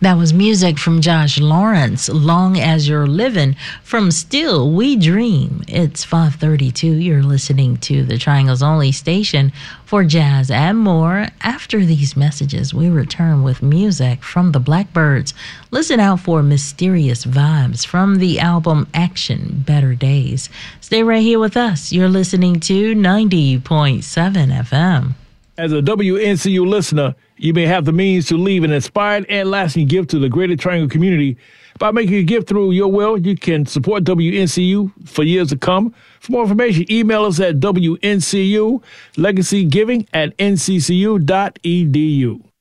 That was music from Josh Lawrence, Long As You're Living, from Still We Dream. It's 5:32. You're listening to the Triangles Only station for jazz and more. After these messages, we return with music from the Blackbyrds. Listen out for Mysterious Vibes from the album Action Better Days. Stay right here with us. You're listening to 90.7 FM. As a WNCU listener, you may have the means to leave an inspired and lasting gift to the Greater Triangle community. By making a gift through your will, you can support WNCU for years to come. For more information, email us at WNCU legacygiving@nccu.edu.